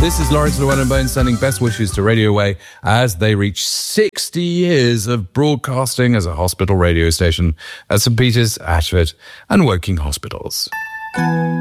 This is Lawrence Llewellyn-Bowen sending best wishes to Radio Way as they reach 60 years of broadcasting as a hospital radio station at St Peter's, Ashford and Woking hospitals.